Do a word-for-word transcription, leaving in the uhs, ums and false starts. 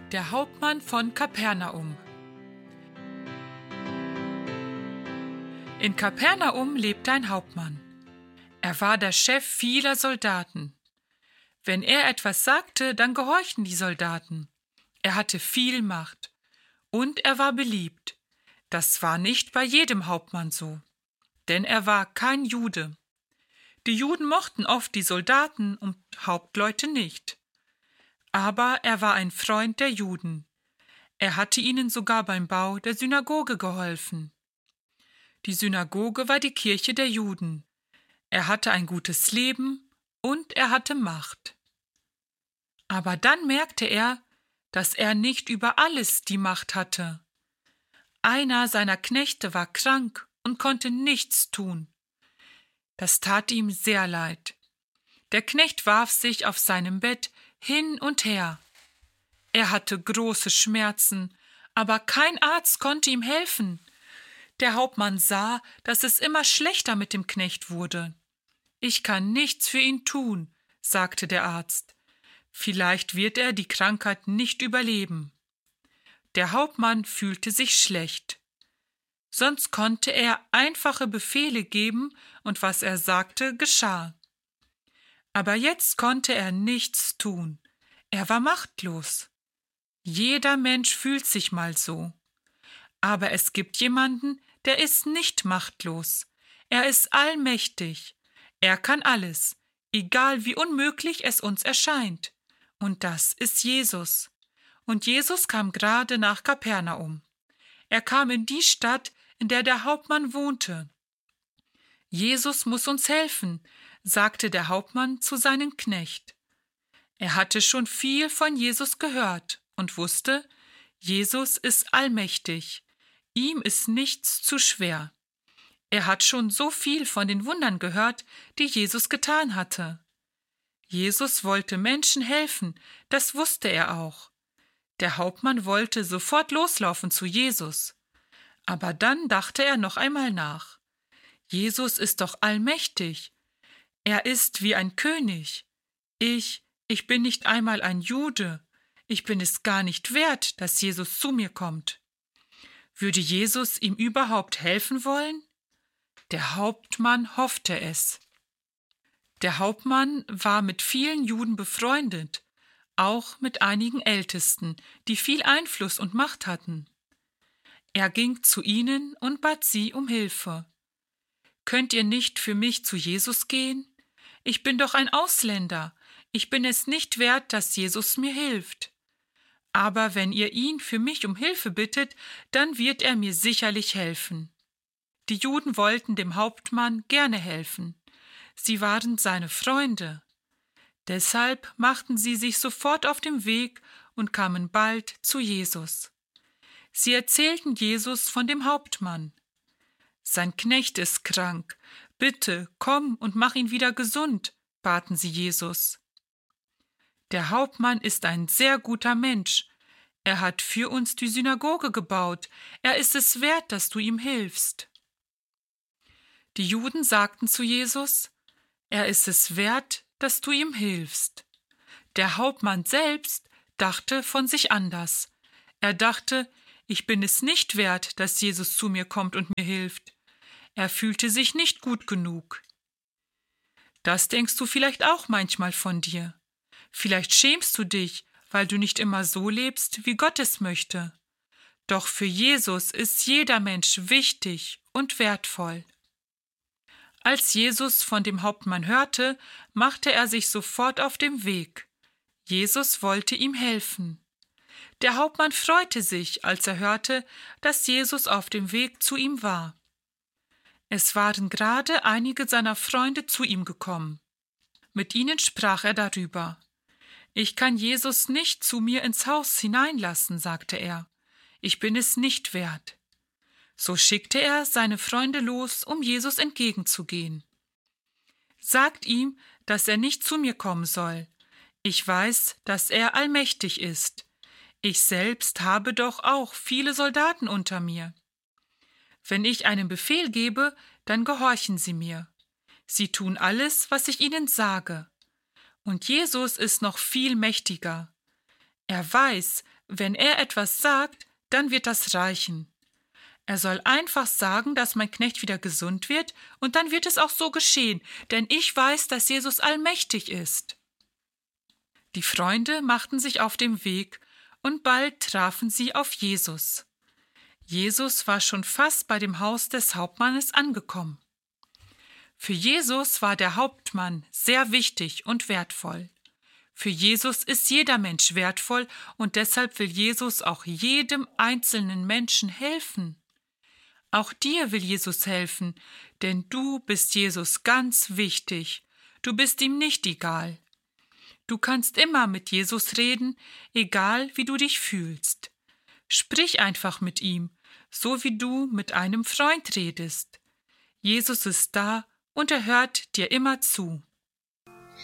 Der Hauptmann von Kapernaum. In Kapernaum lebte ein Hauptmann. Er war der Chef vieler Soldaten. Wenn er etwas sagte, dann gehorchten die Soldaten. Er hatte viel Macht. Und er war beliebt. Das war nicht bei jedem Hauptmann so. Denn er war kein Jude. Die Juden mochten oft die Soldaten und Hauptleute nicht. Aber er war ein Freund der Juden. Er hatte ihnen sogar beim Bau der Synagoge geholfen. Die Synagoge war die Kirche der Juden. Er hatte ein gutes Leben und er hatte Macht. Aber dann merkte er, dass er nicht über alles die Macht hatte. Einer seiner Knechte war krank und konnte nichts tun. Das tat ihm sehr leid. Der Knecht warf sich auf seinem Bett hin und her. Er hatte große Schmerzen, aber kein Arzt konnte ihm helfen. Der Hauptmann sah, dass es immer schlechter mit dem Knecht wurde. »Ich kann nichts für ihn tun«, sagte der Arzt. »Vielleicht wird er die Krankheit nicht überleben.« Der Hauptmann fühlte sich schlecht. Sonst konnte er einfache Befehle geben, und was er sagte, geschah. Aber jetzt konnte er nichts tun. Er war machtlos. Jeder Mensch fühlt sich mal so. Aber es gibt jemanden, der ist nicht machtlos. Er ist allmächtig. Er kann alles, egal wie unmöglich es uns erscheint. Und das ist Jesus. Und Jesus kam gerade nach Kapernaum. Er kam in die Stadt, in der der Hauptmann wohnte. »Jesus muss uns helfen«, sagte der Hauptmann zu seinem Knecht. Er hatte schon viel von Jesus gehört und wusste, Jesus ist allmächtig. Ihm ist nichts zu schwer. Er hat schon so viel von den Wundern gehört, die Jesus getan hatte. Jesus wollte Menschen helfen, das wusste er auch. Der Hauptmann wollte sofort loslaufen zu Jesus. Aber dann dachte er noch einmal nach. Jesus ist doch allmächtig. Er ist wie ein König. Ich, ich bin nicht einmal ein Jude. Ich bin es gar nicht wert, dass Jesus zu mir kommt. Würde Jesus ihm überhaupt helfen wollen? Der Hauptmann hoffte es. Der Hauptmann war mit vielen Juden befreundet, auch mit einigen Ältesten, die viel Einfluss und Macht hatten. Er ging zu ihnen und bat sie um Hilfe. »Könnt ihr nicht für mich zu Jesus gehen? Ich bin doch ein Ausländer. Ich bin es nicht wert, dass Jesus mir hilft. Aber wenn ihr ihn für mich um Hilfe bittet, dann wird er mir sicherlich helfen.« Die Juden wollten dem Hauptmann gerne helfen. Sie waren seine Freunde. Deshalb machten sie sich sofort auf den Weg und kamen bald zu Jesus. Sie erzählten Jesus von dem Hauptmann. »Sein Knecht ist krank. Bitte, komm und mach ihn wieder gesund«, baten sie Jesus. »Der Hauptmann ist ein sehr guter Mensch. Er hat für uns die Synagoge gebaut. Er ist es wert, dass du ihm hilfst.« Die Juden sagten zu Jesus, »Er ist es wert, dass du ihm hilfst.« Der Hauptmann selbst dachte von sich anders. Er dachte, ich bin es nicht wert, dass Jesus zu mir kommt und mir hilft. Er fühlte sich nicht gut genug. Das denkst du vielleicht auch manchmal von dir. Vielleicht schämst du dich, weil du nicht immer so lebst, wie Gott es möchte. Doch für Jesus ist jeder Mensch wichtig und wertvoll. Als Jesus von dem Hauptmann hörte, machte er sich sofort auf den Weg. Jesus wollte ihm helfen. Der Hauptmann freute sich, als er hörte, dass Jesus auf dem Weg zu ihm war. Es waren gerade einige seiner Freunde zu ihm gekommen. Mit ihnen sprach er darüber. »Ich kann Jesus nicht zu mir ins Haus hineinlassen«, sagte er. »Ich bin es nicht wert.« So schickte er seine Freunde los, um Jesus entgegenzugehen. »Sagt ihm, dass er nicht zu mir kommen soll. Ich weiß, dass er allmächtig ist. Ich selbst habe doch auch viele Soldaten unter mir. Wenn ich einen Befehl gebe, dann gehorchen sie mir. Sie tun alles, was ich ihnen sage. Und Jesus ist noch viel mächtiger. Er weiß, Wenn er etwas sagt, dann wird das reichen. Er soll einfach sagen, dass mein Knecht wieder gesund wird, und dann wird es auch so geschehen, denn ich weiß, dass Jesus allmächtig ist. Die Freunde machten sich auf den Weg, und bald trafen sie auf Jesus. Jesus war schon fast bei dem Haus des Hauptmannes angekommen. Für Jesus war der Hauptmann sehr wichtig und wertvoll. Für Jesus ist jeder Mensch wertvoll, und deshalb will Jesus auch jedem einzelnen Menschen helfen. Auch dir will Jesus helfen, denn du bist Jesus ganz wichtig. Du bist ihm nicht egal. Du kannst immer mit Jesus reden, egal wie du dich fühlst. Sprich einfach mit ihm, so wie du mit einem Freund redest. Jesus ist da und er hört dir immer zu.